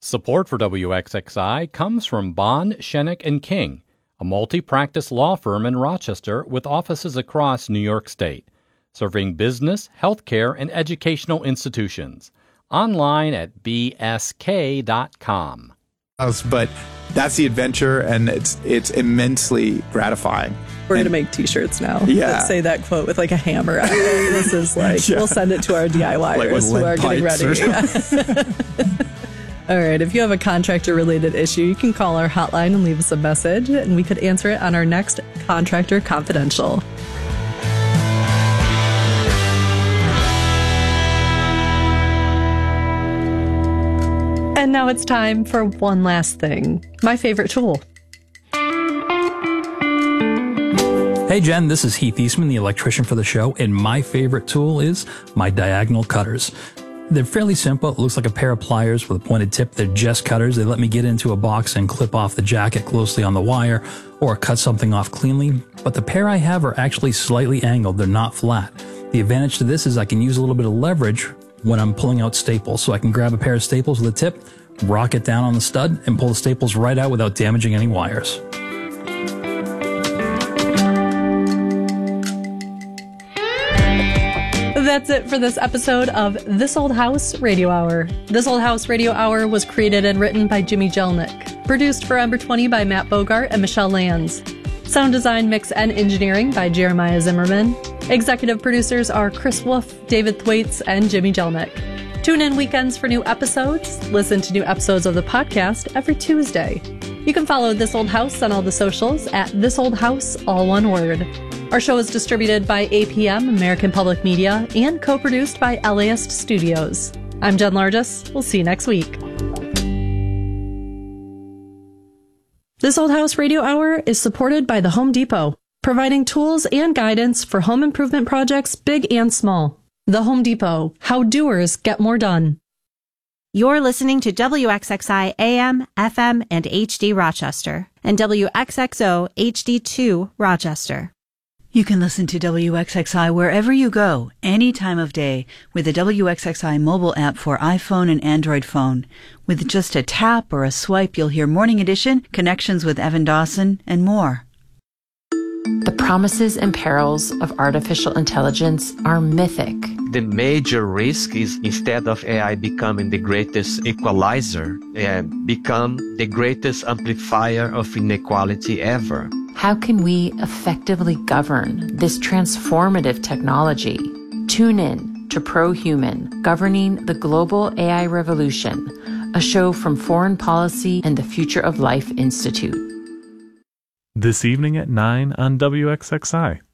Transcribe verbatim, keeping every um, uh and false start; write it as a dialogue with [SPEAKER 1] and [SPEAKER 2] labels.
[SPEAKER 1] Support for W X X I comes from Bond, Shenik and King, a multi-practice law firm in Rochester with offices across New York State, serving business, healthcare, and educational institutions. Online at b s k dot com.
[SPEAKER 2] But that's the adventure, and it's it's immensely gratifying.
[SPEAKER 3] We're
[SPEAKER 2] and,
[SPEAKER 3] going to make T-shirts now
[SPEAKER 2] yeah.
[SPEAKER 3] that say that quote with like a hammer. This is like, yeah. We'll send it to our DIYers like who are getting ready. Yeah. All right, if you have a contractor-related issue, you can call our hotline and leave us a message, and we could answer it on our next Contractor Confidential. And now it's time for one last thing, my favorite tool.
[SPEAKER 4] Hey Jen, this is Heath Eastman, the electrician for the show, and my favorite tool is my diagonal cutters. They're fairly simple. It looks like a pair of pliers with a pointed tip. They're just cutters. They let me get into a box and clip off the jacket closely on the wire or cut something off cleanly. But the pair I have are actually slightly angled. They're not flat. The advantage to this is I can use a little bit of leverage when I'm pulling out staples. So I can grab a pair of staples with a tip, rock it down on the stud, and pull the staples right out without damaging any wires.
[SPEAKER 3] That's it for this episode of This Old House Radio Hour. This Old House Radio Hour was created and written by Jimmy Jelnick. Produced for Ember twenty by Matt Bogart and Michelle Lands. Sound design, mix, and engineering by Jeremiah Zimmerman. Executive producers are Chris Wolf, David Thwaites, and Jimmy Jelnick. Tune in weekends for new episodes. Listen to new episodes of the podcast every Tuesday. You can follow This Old House on all the socials at This Old House, all one word. Our show is distributed by A P M, American Public Media, and co-produced by L A ist Studios. I'm Jen Largis. We'll see you next week. This Old House Radio Hour is supported by the Home Depot, providing tools and guidance for home improvement projects big and small. The Home Depot, how doers get more done.
[SPEAKER 5] You're listening to W X X I A M, F M, and H D Rochester, and W X X O H D two Rochester.
[SPEAKER 6] You can listen to W X X I wherever you go, any time of day, with the W X X I mobile app for iPhone and Android phone. With just a tap or a swipe, you'll hear Morning Edition, Connections with Evan Dawson, and more.
[SPEAKER 7] The promises and perils of artificial intelligence are mythic.
[SPEAKER 8] The major risk is, instead of A I becoming the greatest equalizer, uh, become the greatest amplifier of inequality ever.
[SPEAKER 7] How can we effectively govern this transformative technology? Tune in to ProHuman, Governing the Global A I Revolution, a show from Foreign Policy and the Future of Life Institute.
[SPEAKER 9] This evening at nine on W X X I.